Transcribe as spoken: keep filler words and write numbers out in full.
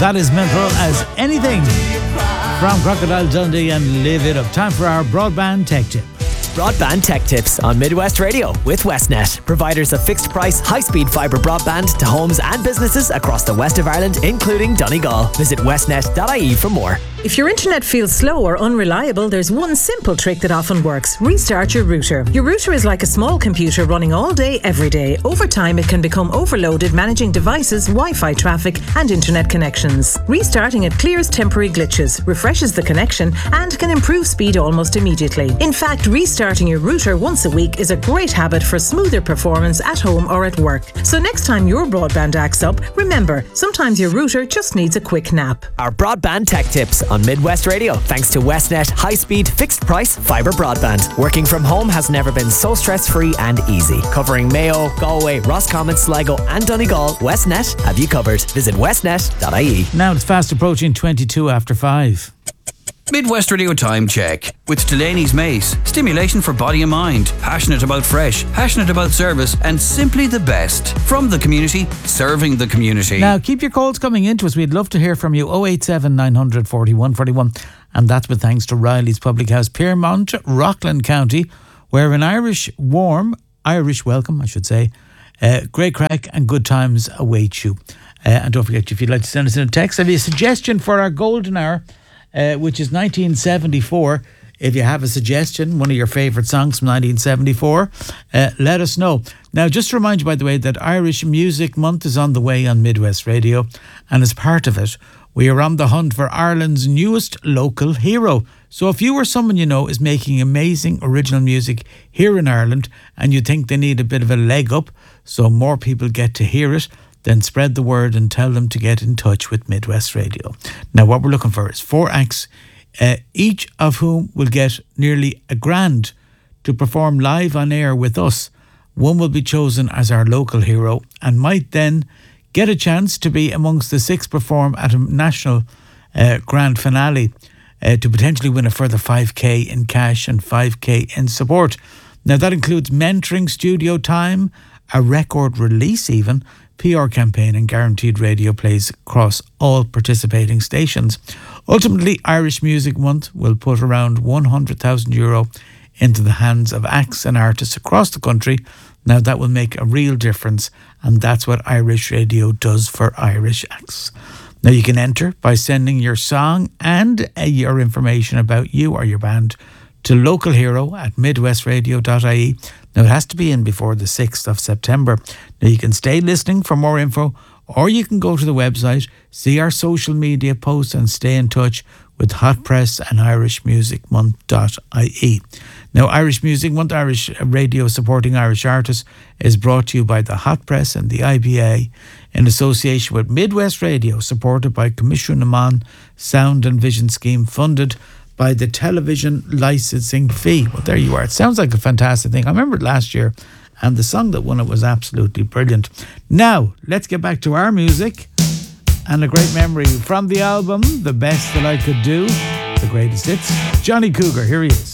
That is mental as anything from Crocodile Dundee and Live It Up. Time for our broadband tech tip. Broadband Tech Tips on Midwest Radio with Westnet, providers of fixed price, high-speed fibre broadband to homes and businesses across the west of Ireland, including Donegal. Visit westnet dot I E for more. If your internet feels slow or unreliable, there's one simple trick that often works. Restart your router. Your router is like a small computer running all day, every day. Over time, it can become overloaded managing devices, Wi-Fi traffic and internet connections. Restarting it clears temporary glitches, refreshes the connection and can improve speed almost immediately. In fact, restarting your router once a week is a great habit for smoother performance at home or at work. So next time your broadband acts up, remember, sometimes your router just needs a quick nap. Our Broadband Tech Tips on Midwest Radio, thanks to Westnet high-speed, fixed-price fibre broadband. Working from home has never been so stress-free and easy. Covering Mayo, Galway, Roscommon, Sligo and Donegal, Westnet have you covered. Visit westnet dot I E. Now it's fast approaching twenty-two after five. Midwest Radio Time Check with Delaney's Mace. Stimulation for body and mind. Passionate about fresh, passionate about service, and simply the best. From the community, serving the community. Now keep your calls coming into us. We'd love to hear from you. oh eight seven nine hundred forty-one forty-one. And that's with thanks to Riley's Public House, Piermont, Rockland County, where an Irish warm, Irish welcome, I should say, uh, great crack and good times await you. Uh, and don't forget, if you'd like to send us in a text, I have a suggestion for our golden hour, Uh, which is nineteen seventy-four. If you have a suggestion, one of your favourite songs from nineteen seventy-four, uh, let us know. Now, just to remind you, by the way, that Irish Music Month is on the way on Midwest Radio, and as part of it, we are on the hunt for Ireland's newest local hero. So if you or someone you know is making amazing original music here in Ireland, and you think they need a bit of a leg up so more people get to hear it, then spread the word and tell them to get in touch with Midwest Radio. Now, what we're looking for is four acts, uh, each of whom will get nearly a grand to perform live on air with us. One will be chosen as our local hero and might then get a chance to be amongst the six perform at a national uh, grand finale uh, to potentially win a further five K in cash and five K in support. Now, that includes mentoring, studio time, a record release even, P R campaign and guaranteed radio plays across all participating stations. Ultimately, Irish Music Month will put around one hundred thousand euro into the hands of acts and artists across the country. Now that will make a real difference, and that's what Irish Radio does for Irish acts. Now you can enter by sending your song and uh, your information about you or your band to localhero at midwestradio dot I E. Now, it has to be in before the sixth of September. Now, you can stay listening for more info, or you can go to the website, see our social media posts, and stay in touch with Hot Press and Irish Music Month dot I E. Now, Irish Music Month, Irish Radio supporting Irish artists, is brought to you by the Hot Press and the I B A in association with Midwest Radio, supported by Commission Naman Sound and Vision Scheme, funded by the television licensing fee. Well, there you are. It sounds like a fantastic thing. I remember it last year, and the song that won it was absolutely brilliant. Now, let's get back to our music and a great memory from the album, The Best That I Could Do, the greatest hits. Johnny Cougar, here he is.